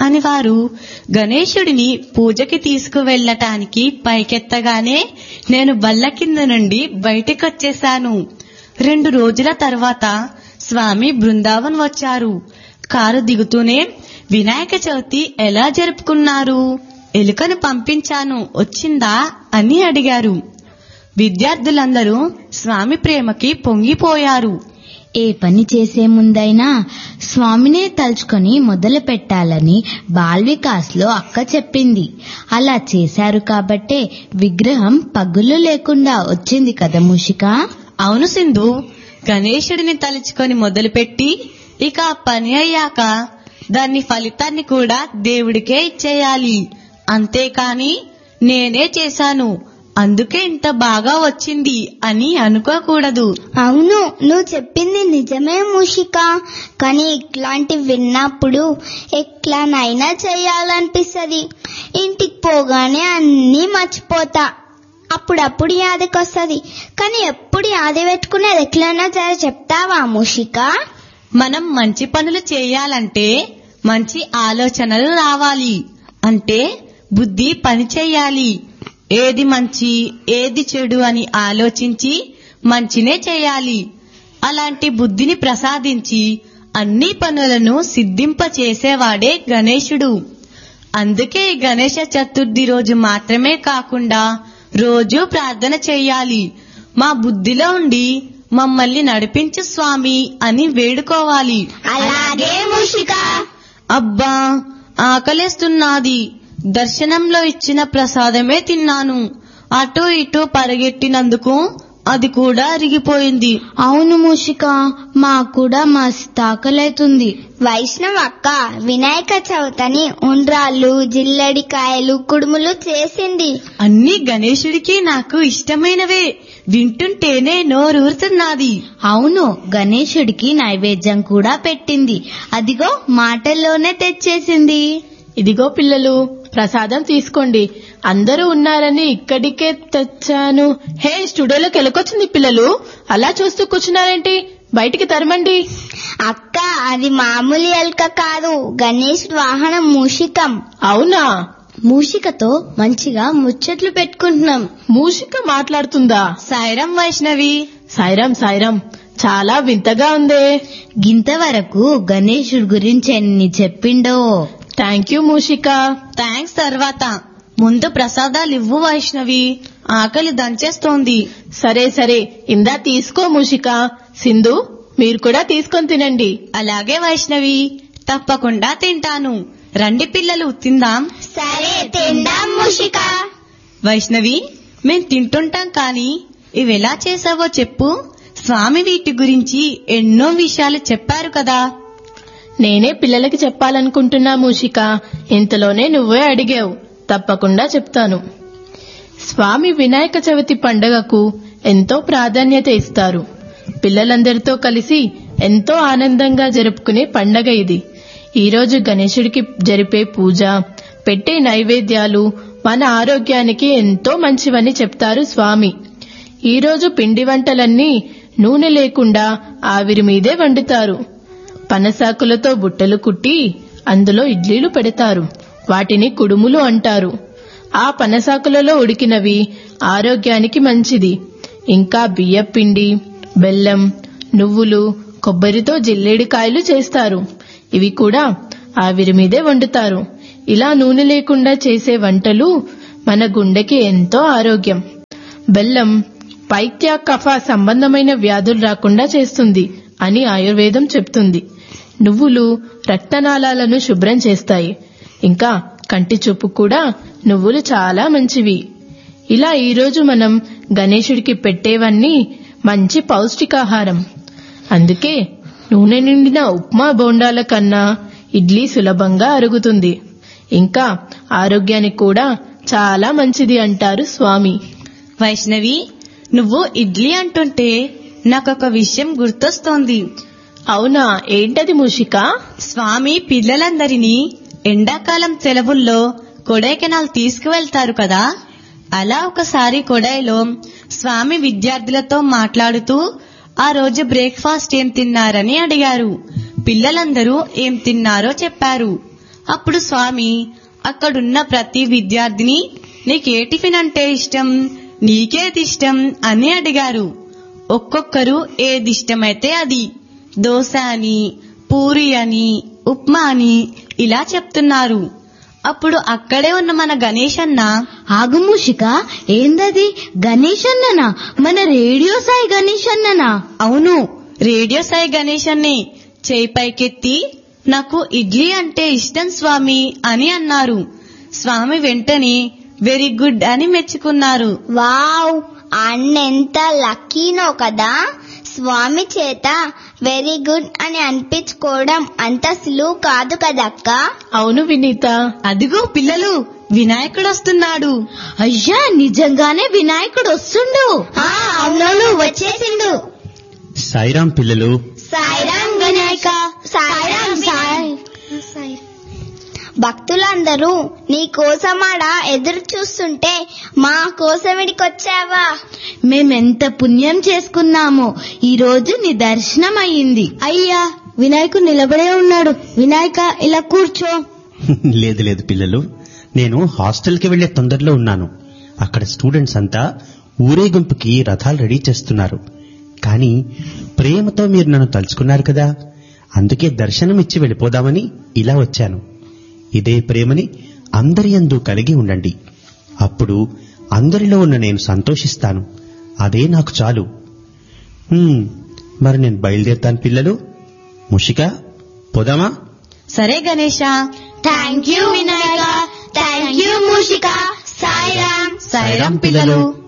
అని వారు గణేశుడిని పూజకి తీసుకువెళ్ళటానికి పైకెత్తగానే నేను బల్ల కింద నుండి బయటికొచ్చేశాను. 2 రోజుల తర్వాత స్వామి బృందావన్ వచ్చారు. కారు దిగుతూనే వినాయక చవితి ఎలా జరుపుకున్నారు? ఎలుకను పంపించాను, వచ్చిందా అని అడిగారు. విద్యార్థులందరూ స్వామి ప్రేమకి పొంగిపోయారు. ఏ పని చేసే ముందైనా స్వామినే తలుచుకొని మొదలు పెట్టాలని బాల్ వికాస్ లో అక్క చెప్పింది. అలా చేశారు కాబట్టే విగ్రహం పగులు లేకుండా వచ్చింది కదా మూషిక? అవును సింధు, గణేశుడిని తలుచుకొని మొదలుపెట్టి ఇక ఆ పని అయ్యాక దాని ఫలితాన్ని కూడా దేవుడికే ఇచ్చేయాలి. అంతేకాని నేనే చేశాను అందుకే ఇంత బాగా వచ్చింది అని అనుకోకూడదు. అవును, నువ్వు చెప్పింది నిజమే మూషిక. కానీ ఇట్లాంటివి విన్నప్పుడు ఎట్లానైనా చేయాలనిపిస్తుంది. ఇంటికి పోగానే అన్నీ మర్చిపోతా. అప్పుడప్పుడు యాదకొస్తుంది. కానీ ఎప్పుడు యాద పెట్టుకునేది ఎట్లైనా సరే చెప్తావా మూషిక? మనం మంచి పనులు చేయాలంటే మంచి ఆలోచనలు రావాలి. అంటే బుద్ధి పని చేయాలి. ఏది మంచి ఏది చెడు అని ఆలోచించి మంచినే చేయాలి. అలాంటి బుద్ధిని ప్రసాదించి అన్ని పనులను సిద్ధింపచేసేవాడే గణేశుడు. అందుకే గణేశ చతుర్థి రోజు మాత్రమే కాకుండా రోజూ ప్రార్థన చెయ్యాలి. మా బుద్ధిలో ఉండి మమ్మల్ని నడిపించు స్వామి అని వేడుకోవాలి. అలాగే మూషిక. అబ్బా, ఆకలేస్తున్నది. దర్శనంలో ఇచ్చిన ప్రసాదమే తిన్నాను. అటూ ఇటూ పరిగెట్టినందుకు అది కూడా అరిగిపోయింది. అవును మూషిక, మాకు కూడా మస్తు ఆకలైతుంది. వైష్ణవ్ అక్క వినాయక చవితిని ఉండ్రాళ్ళు, జిల్లడికాయలు, కుడుములు చేసింది. అన్ని గణేశుడికి నాకు ఇష్టమైనవే. వింటుంటేనే నోరూరుతున్నది. అవును, గణేశుడికి నైవేద్యం కూడా పెట్టింది. అదిగో మాటల్లోనే తెచ్చేసింది. ఇదిగో పిల్లలు, ప్రసాదం తీసుకోండి. అందరూ ఉన్నారని ఇక్కడికే తెచ్చాను. హే, స్టూడియోలోకి వెళ్ళకొచ్చింది పిల్లలు. అలా చూస్తూ కూర్చున్నారేంటి? బయటికి తరమండి. అక్క, అది మామూలు ఎలుక కాదు, గణేశుడి వాహనం మూషికం. అవునా? మూషికతో మంచిగా ముచ్చట్లు పెట్టుకుంటున్నాం. మూషిక మాట్లాడుతుందా? సాయిరం వైష్ణవి. సాయిరం, చాలా వింతగా ఉందే. గింతవరకు గణేశుడి గురించి ఎన్ని చెప్పిండో. Thank you Mushika. థ్యాంక్స్ తర్వాత. ముందు ప్రసాదాలు ఇవ్వు వైష్ణవి, ఆకలి దంచేస్తోంది. సరే, ఇందా తీసుకో మూషిక. సింధు, మీరు కూడా తీసుకొని తినండి. అలాగే వైష్ణవి, తప్పకుండా తింటాను. రండి పిల్లలు, తిందాం. సరే, తిందాం మూషిక. వైష్ణవి, మేం తింటుంటాం కానీ ఇవెలా చేసావో చెప్పు. స్వామి వీటి గురించి ఎన్నో విషయాలు చెప్పారు కదా. నేనే పిల్లలకి చెప్పాలనుకుంటున్నా మూషిక. ఇంతలోనే నువ్వే అడిగావు. తప్పకుండా చెప్తాను. స్వామి వినాయక చవితి పండుగకు ఎంతో ప్రాధాన్యత ఇస్తారు. పిల్లలందరితో కలిసి ఎంతో ఆనందంగా జరుపుకునే పండగ ఇది. ఈరోజు గణేశుడికి జరిపే పూజ, పెట్టే నైవేద్యాలు మన ఆరోగ్యానికి ఎంతో మంచివని చెప్తారు స్వామి. ఈరోజు పిండి వంటలన్నీ నూనె లేకుండా ఆవిరి మీదే వండుతారు. పనసాకులతో బుట్టలు కుట్టి అందులో ఇడ్లీలు పెడతారు. వాటిని కుడుములు అంటారు. ఆ పనసాకులలో ఉడికినవి ఆరోగ్యానికి మంచిది. ఇంకా బియ్యపిండి, బెల్లం, నువ్వులు, కొబ్బరితో జిల్లేడికాయలు చేస్తారు. ఇవి కూడా ఆవిరి మీదే వండుతారు. ఇలా నూనె లేకుండా చేసే వంటలు మన గుండెకి ఎంతో ఆరోగ్యం. బెల్లం పైత్య కఫ సంబంధమైన వ్యాధులు రాకుండా చేస్తుంది అని ఆయుర్వేదం చెప్తుంది. నువ్వులు రక్తనాళాలను శుభ్రం చేస్తాయి. ఇంకా కంటి చూపు కూడా నువ్వులు చాలా మంచివి. ఇలా ఈరోజు మనం గణేశుడికి పెట్టేవన్నీ మంచి పౌష్టికాహారం. అందుకే నూనె నిండిన ఉప్మా బోండాల కన్నా ఇడ్లీ సులభంగా అరుగుతుంది. ఇంకా ఆరోగ్యానికి కూడా చాలా మంచిది అంటారు స్వామి. వైష్ణవి, నువ్వు ఇడ్లీ అంటుంటే నాకొక విషయం గుర్తొస్తోంది. అవునా? ఏంటది మూషిక? స్వామి పిల్లలందరినీ ఎండాకాలం సెలవుల్లో కొడైకెనాల్ తీసుకువెళ్తారు కదా. అలా ఒకసారి కొడైలో స్వామి విద్యార్థులతో మాట్లాడుతూ ఆ రోజు బ్రేక్ఫాస్ట్ ఏం తిన్నారని అడిగారు. పిల్లలందరూ ఏం తిన్నారో చెప్పారు. అప్పుడు స్వామి అక్కడున్న ప్రతి విద్యార్థిని నీకే టిఫిన్ అంటే ఇష్టం, నీకేది ఇష్టం అని అడిగారు. ఒక్కొక్కరు ఏది ఇష్టమైతే అది, దోశ అని, పూరి అని, ఉప్మా అని ఇలా చెప్తున్నారు. అప్పుడు అక్కడే ఉన్న మన గణేష్ అన్న, ఆగు మూషిక, ఏందది? గణేష్ అన్ననా? మన రేడియో సాయి గణేష్ అన్ననా? అవును, రేడియో సాయి గణేష్ అన్నే చేయి పైకెత్తి నాకు ఇడ్లీ అంటే ఇష్టం స్వామి అని అన్నారు. స్వామి వెంటనే వెరీ గుడ్ అని మెచ్చుకున్నారు. వావ్, అన్నెంత లక్కీనో కదా. స్వామి చేత వెరీ గుడ్ అని అనిపించుకోవడం అంత సులువు కాదు కదక్క. అవును వినీత. అదిగో పిల్లలు, వినాయకుడు వస్తున్నాడు. అయ్యా, నిజంగానే వినాయకుడు వస్తుండు. అవునవును, వచ్చేసిండు. సాయిరాం పిల్లలు. సాయిరాం వినాయక. సాయిరాం సాయి. భక్తులందరూ నీ కోసమాడ ఎదురు చూస్తుంటే మా కోసం ఇడికొచ్చావా? మేమెంత పుణ్యం చేసుకున్నామో ఈ రోజు నీ దర్శనం అయ్యింది. అయ్యా, వినాయకుడు నిలబడే ఉన్నాడు. వినాయక, ఇలా కూర్చో. లేదు లేదు పిల్లలు, నేను హాస్టల్కి వెళ్లే తొందరలో ఉన్నాను. అక్కడ స్టూడెంట్స్ అంతా ఊరేగింపుకి రథాలు రెడీ చేస్తున్నారు. కానీ ప్రేమతో మీరు నన్ను తలుచుకున్నారు కదా, అందుకే దర్శనం ఇచ్చి వెళ్ళిపోదామని ఇలా వచ్చాను. ఇదే ప్రేమని అందరి యందు కలిగి ఉండండి. అప్పుడు అందరిలో ఉన్న నేను సంతోషిస్తాను. అదే నాకు చాలు. మరి నేను బయలుదేరుతాను పిల్లలు. ముషిక, పోదామా? సరే Ganesha. Thank you Vinayaka. Thank you మూషిక. సాయిరాం. సాయిరాం పిల్లలు.